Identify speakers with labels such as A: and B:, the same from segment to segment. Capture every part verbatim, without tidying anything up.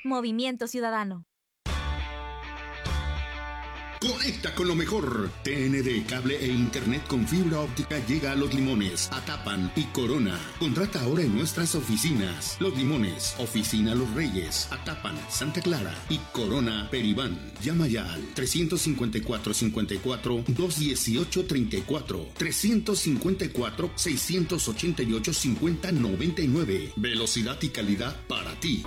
A: Movimiento Ciudadano.
B: Conecta con lo mejor. T N D Cable e Internet con fibra óptica llega a Los Limones, Atapan y Corona. Contrata ahora en nuestras oficinas. Los Limones, Oficina Los Reyes, Atapan, Santa Clara y Corona Peribán. Llama ya al trescientos cincuenta y cuatro cincuenta y cuatro doscientos dieciocho treinta y cuatro, trescientos cincuenta y cuatro seiscientos ochenta y ocho cincuenta noventa y nueve. Velocidad y calidad para ti.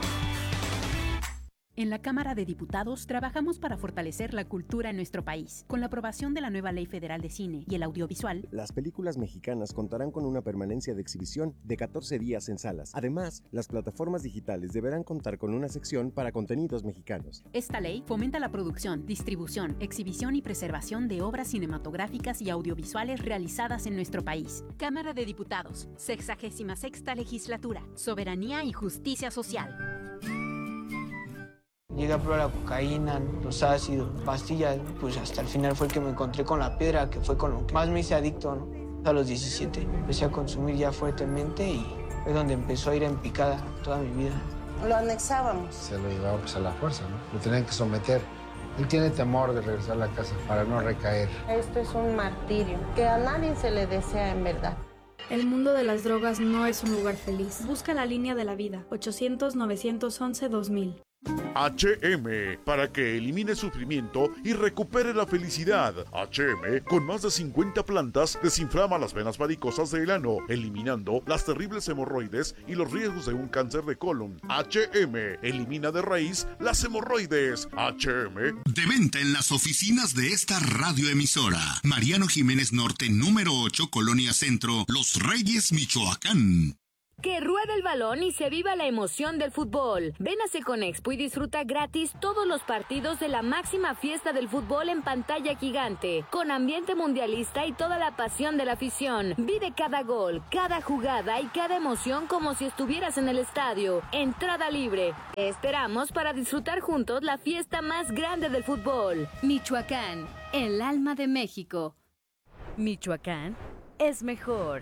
C: En la Cámara de Diputados trabajamos para fortalecer la cultura en nuestro país. Con la aprobación de la nueva Ley Federal de Cine y el Audiovisual,
D: las películas mexicanas contarán con una permanencia de exhibición de catorce días en salas. Además, las plataformas digitales deberán contar con una sección para contenidos mexicanos.
C: Esta ley fomenta la producción, distribución, exhibición y preservación de obras cinematográficas y audiovisuales realizadas en nuestro país. Cámara de Diputados, sexagésima sexta Legislatura, Soberanía y Justicia Social.
E: Llegué a probar la cocaína, los ácidos, pastillas, pues hasta el final fue el que me encontré con la piedra, que fue con lo que más me hice adicto, ¿no? A los diecisiete empecé a consumir ya fuertemente y fue donde empezó a ir en picada toda mi vida.
F: Lo anexábamos.
G: Se lo llevaba pues a la fuerza, ¿no? Lo tenían que someter. Él tiene temor de regresar a la casa para no recaer.
F: Esto es un martirio que a nadie se le desea en verdad.
H: El mundo de las drogas no es un lugar feliz. Busca la línea de la vida. ochocientos, novecientos once, dos mil.
I: H M, para que elimine sufrimiento y recupere la felicidad. H M, con más de cincuenta plantas, desinflama las venas varicosas del ano, eliminando las terribles hemorroides y los riesgos de un cáncer de colon. H M, elimina de raíz las hemorroides. H M.
B: De venta en las oficinas de esta radioemisora. Mariano Jiménez Norte, número ocho, Colonia Centro, Los Reyes, Michoacán.
J: Que ruede el balón y se viva la emoción del fútbol. Ven a Seconexpo y disfruta gratis todos los partidos de la máxima fiesta del fútbol en pantalla gigante, con ambiente mundialista y toda la pasión de la afición. Vive cada gol, cada jugada y cada emoción como si estuvieras en el estadio. Entrada libre. Te esperamos para disfrutar juntos la fiesta más grande del fútbol.
C: Michoacán, el alma de México.
J: Michoacán es mejor.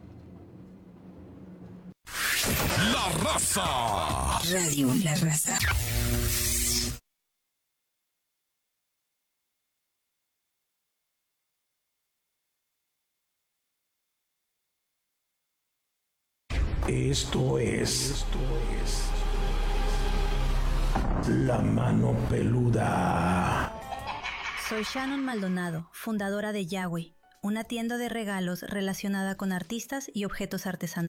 K: La Raza.
L: Radio La Raza.
K: Esto es, Esto es La Mano Peluda.
M: Soy Shannon Maldonado, fundadora de Yahweh, una tienda de regalos relacionada con artistas y objetos artesanos.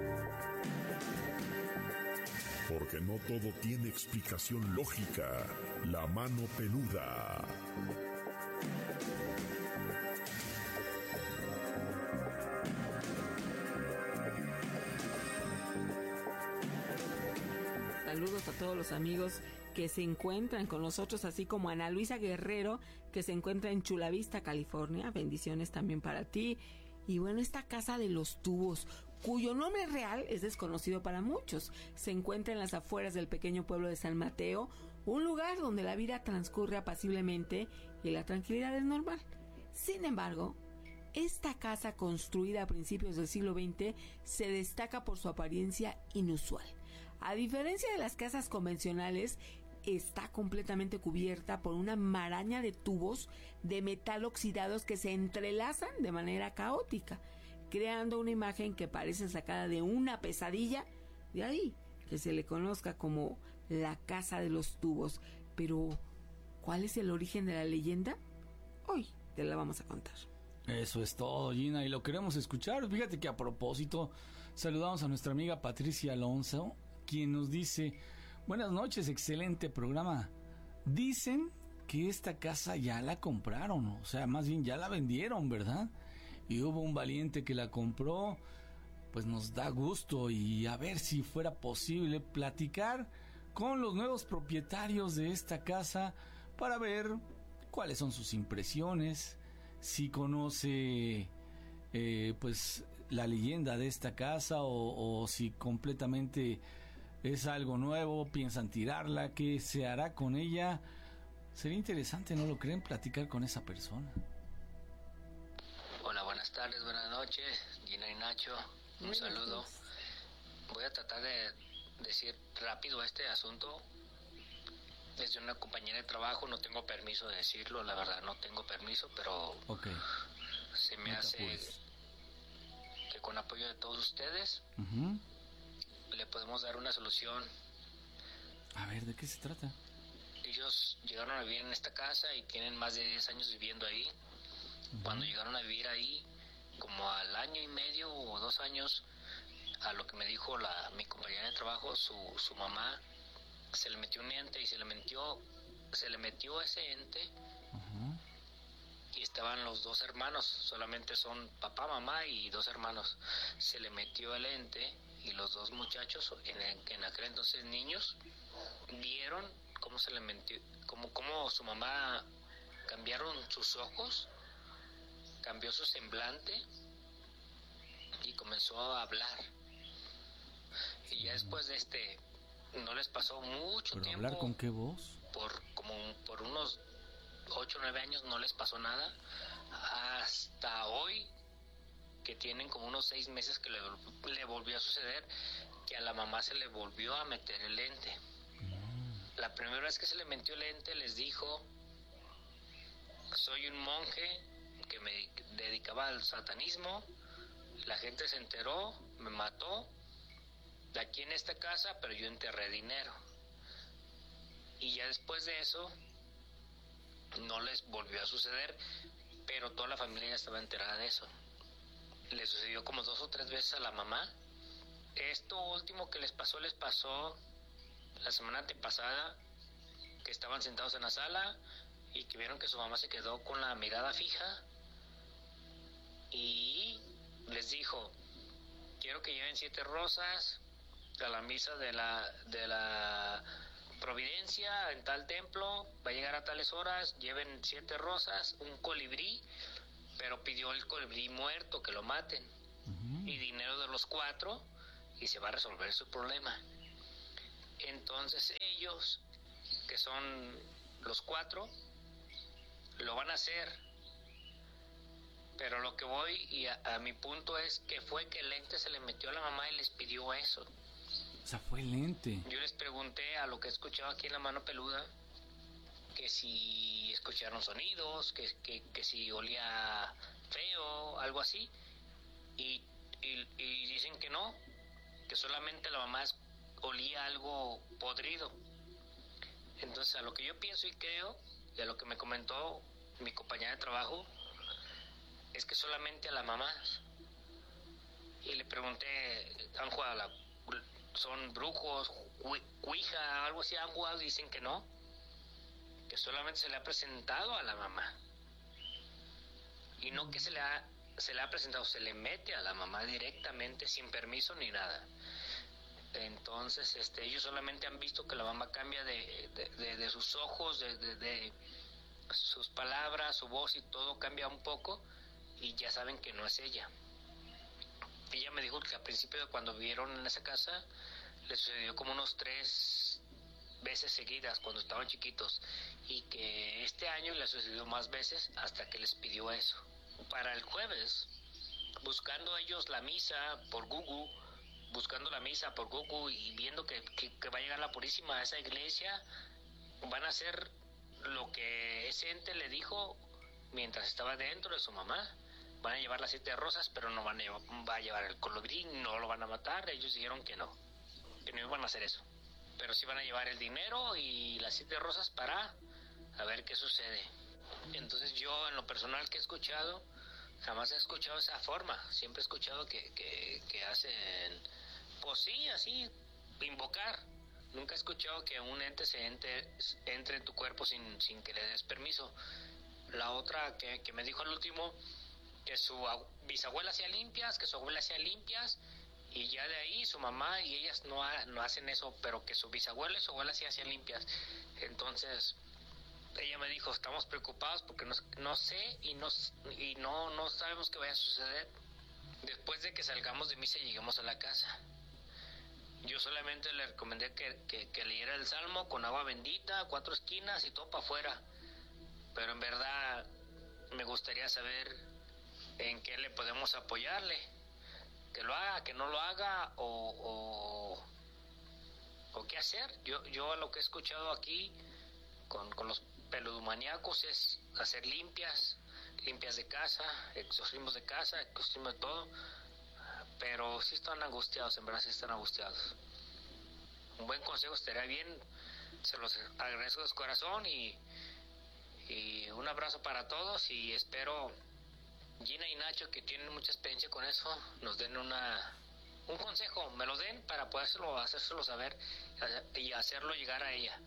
N: Porque no todo tiene explicación lógica. La Mano Peluda.
O: Saludos a todos los amigos que se encuentran con nosotros, así como Ana Luisa Guerrero, que se encuentra en Chula Vista, California. Bendiciones también para ti. Y bueno, esta casa de los tubos, cuyo nombre real es desconocido para muchos, se encuentra en las afueras del pequeño pueblo de San Mateo, un lugar donde la vida transcurre apaciblemente y la tranquilidad es normal. Sin embargo, esta casa, construida a principios del siglo veinte, se destaca por su apariencia inusual. A diferencia de las casas convencionales, está completamente cubierta por una maraña de tubos de metal oxidados que se entrelazan de manera caótica, creando una imagen que parece sacada de una pesadilla, de ahí que se le conozca como la Casa de los Tubos. Pero, ¿cuál es el origen de la leyenda? Hoy te la vamos a contar.
P: Eso es todo, Gina, y lo queremos escuchar. Fíjate que a propósito, saludamos a nuestra amiga Patricia Alonso, quien nos dice: buenas noches, excelente programa. Dicen que esta casa ya la compraron, o sea, más bien ya la vendieron, ¿verdad? Y hubo un valiente que la compró. Pues nos da gusto, y a ver si fuera posible platicar con los nuevos propietarios de esta casa para ver cuáles son sus impresiones, si conoce eh, pues la leyenda de esta casa o, o si completamente es algo nuevo, piensan tirarla, qué se hará con ella. Sería interesante, ¿no lo creen? Platicar con esa persona.
Q: Hola, buenas tardes, buenas noches, Gina y Nacho, un saludo. Voy a tratar de decir rápido este asunto. es de una compañera de trabajo, no tengo permiso de decirlo, la verdad no tengo permiso, pero
P: okay.
Q: se me
P: no
Q: hace que con apoyo de todos ustedes
P: uh-huh.
Q: le podemos dar una solución.
P: A ver, ¿de qué se trata?
Q: Ellos llegaron a vivir en esta casa y tienen más de diez años viviendo ahí. Uh-huh. Cuando llegaron a vivir ahí, como al año y medio o dos años, a lo que me dijo la mi compañera de trabajo, su, su mamá se le metió un ente y se le metió, se le metió ese ente
P: uh-huh.
Q: y estaban los dos hermanos, solamente son papá, mamá y dos hermanos. Se le metió el ente y los dos muchachos, en, el, en aquel entonces niños, vieron cómo se le metió, cómo, cómo su mamá cambiaron sus ojos, cambió su semblante y comenzó a hablar. Y ya después de este, no les pasó mucho
P: ¿Pero
Q: tiempo.
P: hablar con qué voz?
Q: Por como por unos ocho o nueve años no les pasó nada. Hasta hoy, que tienen como unos seis meses que le, le volvió a suceder, que a la mamá se le volvió a meter el ente. Mm. La primera vez que se le metió el ente les dijo: soy un monje que me dedicaba al satanismo, la gente se enteró, me mató de aquí en esta casa, pero yo enterré dinero. Y ya después de eso no les volvió a suceder, pero toda la familia ya estaba enterada de eso. Le sucedió como dos o tres veces a la mamá. Esto último que les pasó, les pasó la semana antepasada, que estaban sentados en la sala y que vieron que su mamá se quedó con la mirada fija y les dijo: quiero que lleven siete rosas a la misa de la de la Providencia en tal templo, va a llegar a tales horas, lleven siete rosas, un colibrí, pero pidió el colibrí muerto, que lo maten, uh-huh. y dinero de los cuatro, y se va a resolver su problema. Entonces ellos, que son los cuatro, lo van a hacer. Pero lo que voy y a, a mi punto es que fue que el ente se le metió a la mamá y les pidió eso.
P: O sea, fue el ente.
Q: Yo les pregunté, a lo que he escuchado aquí en La Mano Peluda, que si escucharon sonidos, que, que, que si olía feo, algo así, y, y, y dicen que no, que solamente la mamá olía algo podrido. Entonces, a lo que yo pienso y creo, y a lo que me comentó mi compañera de trabajo, es que solamente a la mamá. Y le pregunté, ¿han jugado a la, son brujos, cuija, algo así han jugado? Dicen que no, que solamente se le ha presentado a la mamá. Y no que se le ha, se le ha presentado, se le mete a la mamá directamente, sin permiso ni nada. Entonces, este, ellos solamente han visto que la mamá cambia de, de, de, de sus ojos, de, de, de sus palabras, su voz y todo cambia un poco, y ya saben que no es ella. Ella me dijo que al principio de cuando vivieron en esa casa, le sucedió como unos tres veces seguidas cuando estaban chiquitos, y que este año le sucedió más veces hasta que les pidió eso. Para el jueves, buscando ellos la misa por Google, buscando la misa por Google y viendo que, que, que va a llegar la Purísima a esa iglesia, van a hacer lo que ese ente le dijo mientras estaba dentro de su mamá. Van a llevar las siete rosas, pero no van a llevar, va a llevar el colibrí, no lo van a matar. Ellos dijeron que no, que no iban a hacer eso, pero sí van a llevar el dinero y las siete rosas para a ver qué sucede. Entonces yo, en lo personal que he escuchado, jamás he escuchado esa forma. Siempre he escuchado que, que, que hacen, pues sí, así, invocar. Nunca he escuchado que un ente se entre, entre en tu cuerpo sin, sin que le des permiso. La otra que, que me dijo al último, que su bisabuela hacía limpias, que su abuela hacía limpias, y ya de ahí su mamá y ellas no, ha, no hacen eso, pero que su bisabuela y su abuela sí hacían limpias. Entonces ella me dijo, estamos preocupados porque no, no sé y, no, y no, no sabemos qué vaya a suceder después de que salgamos de misa y lleguemos a la casa. Yo solamente le recomendé que, que, que leyera el Salmo con agua bendita, cuatro esquinas y todo para afuera, pero en verdad me gustaría saber en qué le podemos apoyarle, que lo haga, que no lo haga, o, o, o qué hacer. Yo, yo a lo que he escuchado aquí, con, con los peludomaníacos es hacer limpias, limpias de casa, exorcismos de casa, exorcismos de todo, pero sí están angustiados, en verdad sí están angustiados. Un buen consejo estaría bien, se los agradezco de corazón y, y un abrazo para todos y espero Gina y Nacho, que tienen mucha experiencia con eso, nos den una un consejo, me lo den para podérselo, hacérselo saber y hacerlo llegar a ella.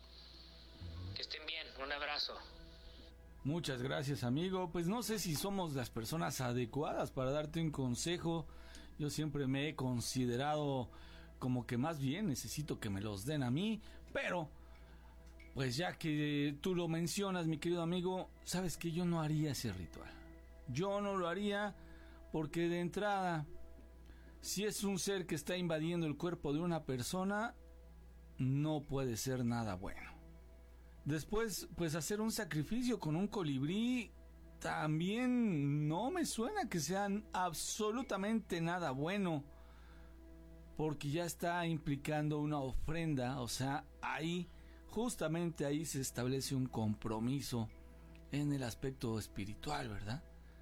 Q: Que estén bien, un abrazo.
P: Muchas gracias, amigo. Pues no sé si somos las personas adecuadas para darte un consejo. Yo siempre me he considerado como que más bien necesito que me los den a mí, pero pues ya que tú lo mencionas, mi querido amigo, sabes que yo no haría ese ritual. Yo no lo haría porque de entrada, si es un ser que está invadiendo el cuerpo de una persona, no puede ser nada bueno. Después, pues hacer un sacrificio con un colibrí también no me suena que sean absolutamente nada bueno, porque ya está implicando una ofrenda, o sea, ahí, justamente ahí se establece un compromiso en el aspecto espiritual, ¿verdad?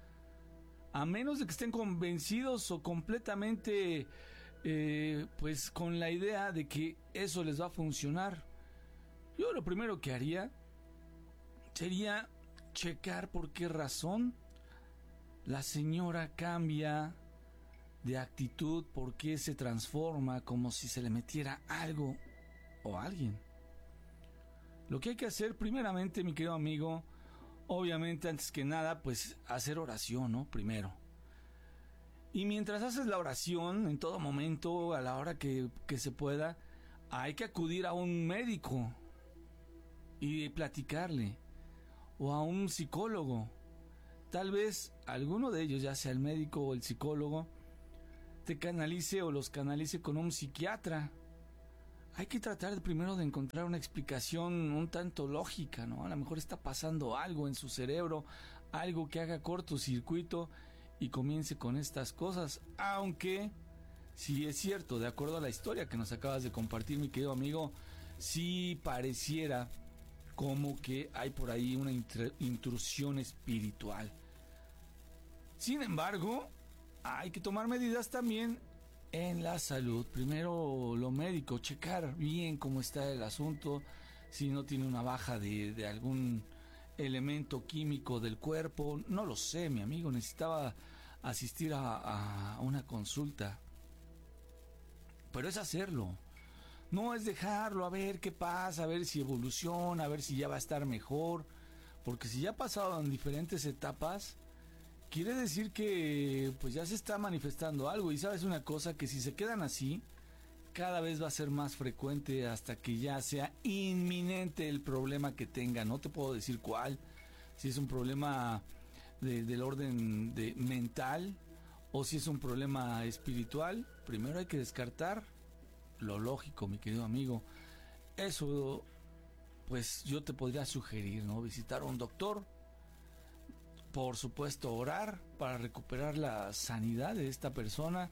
P: A menos de que estén convencidos o completamente, eh, pues con la idea de que eso les va a funcionar. Yo lo primero que haría sería checar por qué razón la señora cambia de actitud, por qué se transforma como si se le metiera algo o alguien. Lo que hay que hacer primeramente, mi querido amigo, obviamente antes que nada, pues hacer oración, ¿no? Primero. Y mientras haces la oración, en todo momento, a la hora que, que se pueda, hay que acudir a un médico y platicarle, o a un psicólogo. Tal vez alguno de ellos, ya sea el médico o el psicólogo, te canalice o los canalice con un psiquiatra. Hay que tratar primero de encontrar una explicación un tanto lógica, ¿no? A lo mejor está pasando algo en su cerebro, algo que haga cortocircuito y comience con estas cosas. Aunque, si es cierto, de acuerdo a la historia que nos acabas de compartir, mi querido amigo, sí pareciera como que hay por ahí una intrusión espiritual. Sin embargo, hay que tomar medidas también en la salud. Primero lo médico, checar bien cómo está el asunto, si no tiene una baja de, de algún elemento químico del cuerpo. No lo sé, mi amigo, necesitaba asistir a, a una consulta. Pero es hacerlo. No es dejarlo a ver qué pasa, a ver si evoluciona, a ver si ya va a estar mejor. Porque si ya ha pasado en diferentes etapas, quiere decir que pues ya se está manifestando algo. Y sabes una cosa, que si se quedan así, cada vez va a ser más frecuente hasta que ya sea inminente el problema que tenga. No te puedo decir cuál, si es un problema de, del orden de mental o si es un problema espiritual. Primero hay que descartar lo lógico, mi querido amigo. Eso, pues yo te podría sugerir, ¿no? Visitar a un doctor. Por supuesto, orar para recuperar la sanidad de esta persona.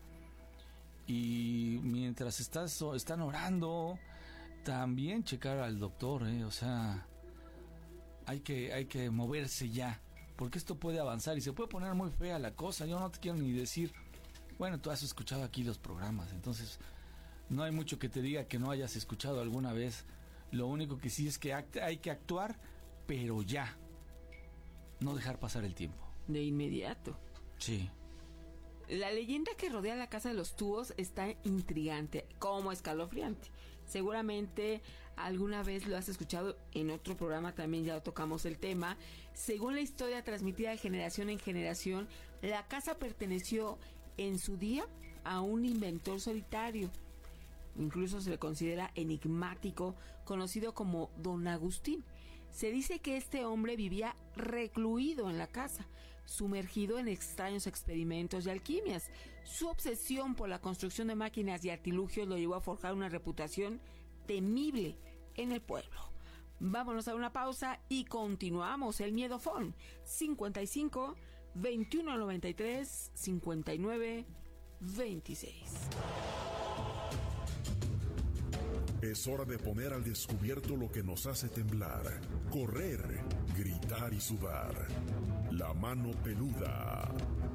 P: Y mientras estás, están orando, también checar al doctor, ¿eh? O sea, hay que, hay que moverse ya, porque esto puede avanzar y se puede poner muy fea la cosa. Yo no te quiero ni decir, bueno, tú has escuchado aquí los programas, entonces no hay mucho que te diga que no hayas escuchado alguna vez. Lo único que sí es que hay que actuar, pero ya. No dejar pasar el tiempo.
O: De inmediato.
P: Sí.
O: La leyenda que rodea la casa de los Tubos está intrigante, como escalofriante. Seguramente alguna vez lo has escuchado en otro programa, también ya tocamos el tema. Según la historia transmitida de generación en generación, la casa perteneció en su día a un inventor solitario. Incluso se le considera enigmático, conocido como Don Agustín. Se dice que este hombre vivía recluido en la casa, sumergido en extraños experimentos y alquimias. Su obsesión por la construcción de máquinas y artilugios lo llevó a forjar una reputación temible en el pueblo. Vámonos a una pausa y continuamos el Miedofón. cincuenta y cinco, veintiuno noventa y tres, cincuenta y nueve, veintiséis.
N: Es hora de poner al descubierto lo que nos hace temblar, correr, gritar y sudar. La mano peluda.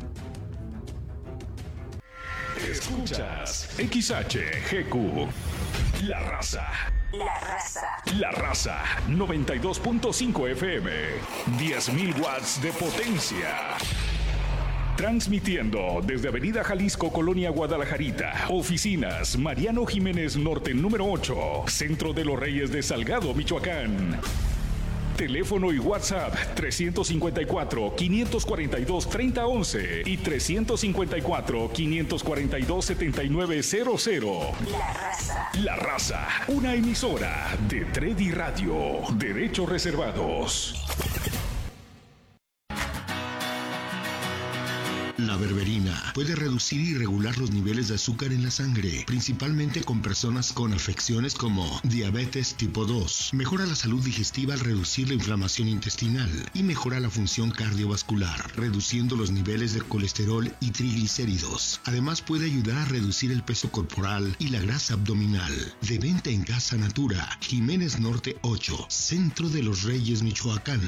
K: Escuchas X H G Q. La raza.
J: La raza.
K: La raza. noventa y dos punto cinco F M. diez mil watts de potencia. Transmitiendo desde Avenida Jalisco, Colonia Guadalajarita. Oficinas Mariano Jiménez Norte número ocho. Centro de los Reyes de Salgado, Michoacán. Teléfono y WhatsApp trescientos cincuenta y cuatro, quinientos cuarenta y dos, treinta once y trescientos cincuenta y cuatro, quinientos cuarenta y dos, setenta y nueve cero cero.
J: La raza.
K: La raza. Una emisora de Tredi Radio. Derechos reservados.
B: La berberina puede reducir y regular los niveles de azúcar en la sangre, principalmente con personas con afecciones como diabetes tipo dos. Mejora la salud digestiva al reducir la inflamación intestinal y mejora la función cardiovascular, reduciendo los niveles de colesterol y triglicéridos. Además puede ayudar a reducir el peso corporal y la grasa abdominal. De venta en Casa Natura, Jiménez Norte ocho, Centro de los Reyes, Michoacán.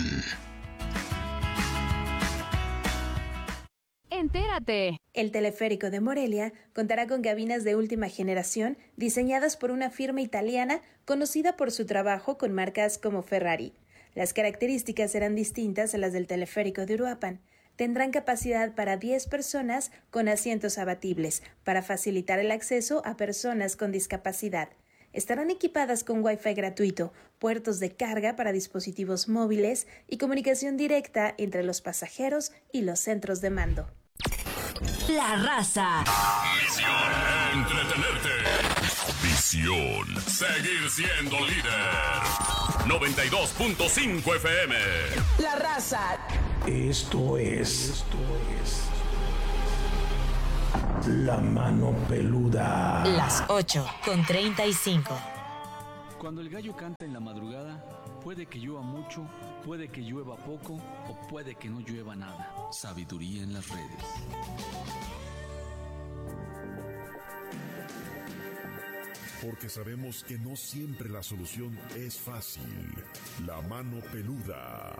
C: Entérate.
A: El teleférico de Morelia contará con cabinas de última generación diseñadas por una firma italiana conocida por su trabajo con marcas como Ferrari. Las características serán distintas a las del teleférico de Uruapan. Tendrán capacidad para diez personas con asientos abatibles para facilitar el acceso a personas con discapacidad. Estarán equipadas con Wi-Fi gratuito, puertos de carga para dispositivos móviles y comunicación directa entre los pasajeros y los centros de mando.
J: La raza.
K: Misión: entretenerte. Visión: seguir siendo líder. noventa y dos punto cinco F M.
F: La raza.
K: Esto es. Esto es. La mano peluda.
J: Las ocho con treinta y cinco.
P: Cuando el gallo canta en la madrugada, puede que llueva mucho, puede que llueva poco o puede que no llueva nada. Sabiduría en las redes.
N: Porque sabemos que no siempre la solución es fácil. La mano peluda.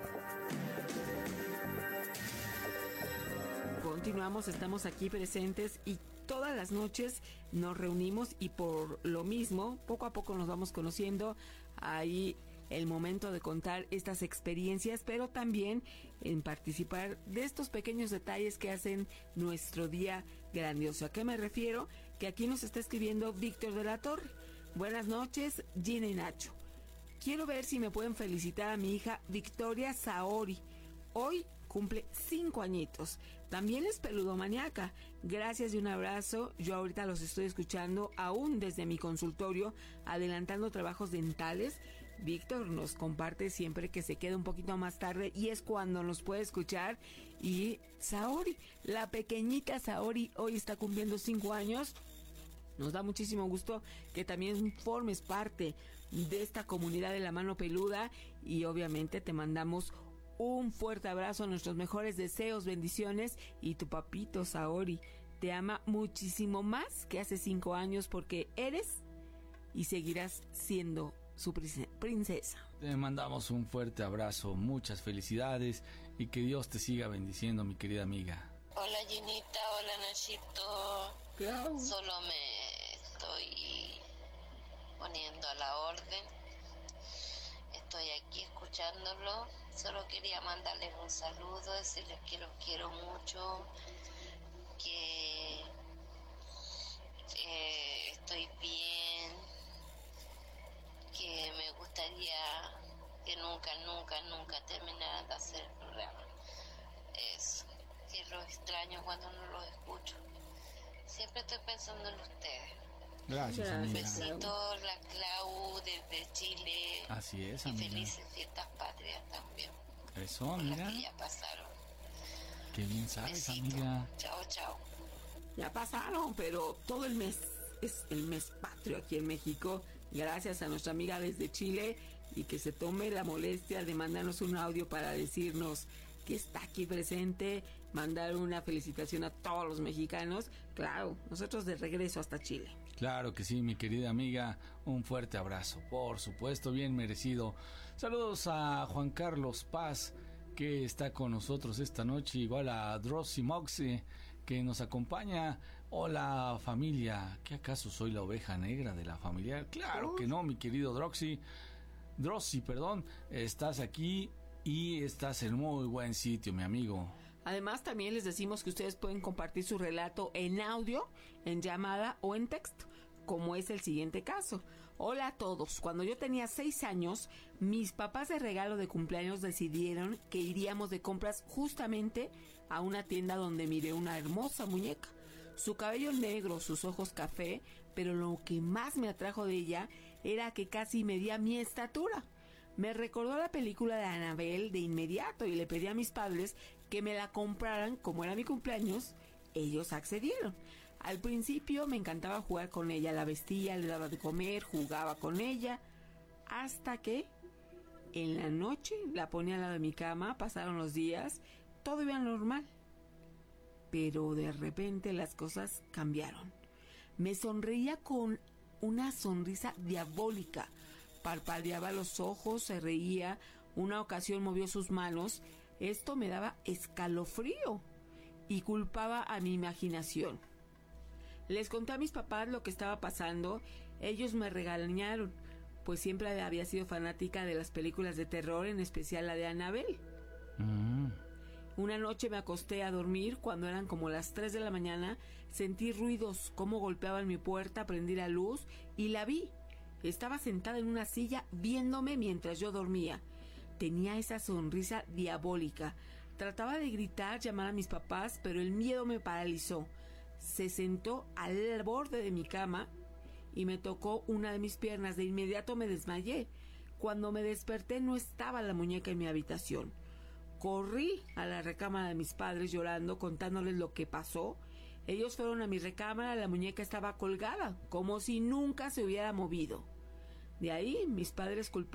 O: Continuamos, estamos aquí presentes y todas las noches nos reunimos y por lo mismo, poco a poco nos vamos conociendo. Ahí el momento de contar estas experiencias, pero también en participar de estos pequeños detalles que hacen nuestro día grandioso. ¿A qué me refiero? Que aquí nos está escribiendo Víctor de la Torre. Buenas noches, Gina y Nacho. Quiero ver si me pueden felicitar a mi hija Victoria Saori. Hoy cumple cinco añitos. También es peludomaniaca. Gracias y un abrazo. Yo ahorita los estoy escuchando aún desde mi consultorio, adelantando trabajos dentales. Víctor nos comparte siempre que se queda un poquito más tarde y es cuando nos puede escuchar. Y Saori, la pequeñita Saori, hoy está cumpliendo cinco años. Nos da muchísimo gusto que también formes parte de esta comunidad de la mano peluda y obviamente te mandamos un fuerte abrazo, nuestros mejores deseos, bendiciones, y tu papito Saori te ama muchísimo más que hace cinco años porque eres y seguirás siendo su princesa.
P: Te mandamos un fuerte abrazo, muchas felicidades y que Dios te siga bendiciendo, mi querida amiga.
F: Hola Ginita, hola Nachito.
O: Claro.
F: Solo me estoy poniendo a la orden. Estoy aquí escuchándolo. Solo quería mandarles un saludo, decirles que los quiero mucho, que eh, estoy bien, que me gustaría que nunca, nunca, nunca terminaran de hacer el programa. Eso, que los extraño cuando no los escucho. Siempre estoy pensando en ustedes.
P: Gracias, amiga.
F: Besitos, la Clau desde Chile.
P: Así es,
F: y
P: amiga.
F: felices fiestas patrias también.
P: Eso, amiga.
F: Que ya pasaron.
P: Qué bien sabes,
F: Besito.
P: amiga.
F: Chao, chao.
O: Ya pasaron, pero todo el mes es el mes patrio aquí en México. Gracias a nuestra amiga desde Chile y que se tome la molestia de mandarnos un audio para decirnos que está aquí presente, mandar una felicitación a todos los mexicanos. Claro, nosotros de regreso hasta Chile.
P: Claro que sí, mi querida amiga, un fuerte abrazo, por supuesto, bien merecido. Saludos a Juan Carlos Paz, que está con nosotros esta noche, igual a Drosy Moxie, que nos acompaña. Hola familia, ¿qué acaso soy la oveja negra de la familia? Claro que no, mi querido Droxy, Drosy, perdón, estás aquí y estás en muy buen sitio, mi amigo.
O: Además, también les decimos que ustedes pueden compartir su relato en audio, en llamada o en texto, como es el siguiente caso. Hola a todos. Cuando yo tenía seis años, mis papás de regalo de cumpleaños decidieron que iríamos de compras justamente a una tienda donde miré una hermosa muñeca. Su cabello negro, sus ojos café, pero lo que más me atrajo de ella era que casi medía mi estatura. Me recordó la película de Annabelle de inmediato y le pedí a mis padres que me la compraran. Como era mi cumpleaños, ellos accedieron. Al principio me encantaba jugar con ella, la vestía, le daba de comer, jugaba con ella, hasta que en la noche la ponía al lado de mi cama, pasaron los días, todo iba normal. Pero de repente las cosas cambiaron. Me sonreía con una sonrisa diabólica. Parpadeaba los ojos, se reía, una ocasión movió sus manos. Esto me daba escalofrío y culpaba a mi imaginación. Les conté a mis papás lo que estaba pasando. Ellos me regañaron, pues siempre había sido fanática de las películas de terror, en especial la de Annabelle. Mm. Una noche me acosté a dormir, cuando eran como las tres de la mañana, sentí ruidos, cómo golpeaban mi puerta, prendí la luz y la vi. Estaba sentada en una silla viéndome mientras yo dormía. Tenía esa sonrisa diabólica. Trataba de gritar, llamar a mis papás, pero el miedo me paralizó. Se sentó al borde de mi cama y me tocó una de mis piernas. De inmediato me desmayé. Cuando me desperté no estaba la muñeca en mi habitación. Corrí a la recámara de mis padres llorando, contándoles lo que pasó. Ellos fueron a mi recámara, la muñeca estaba colgada, como si nunca se hubiera movido. De ahí mis padres culparon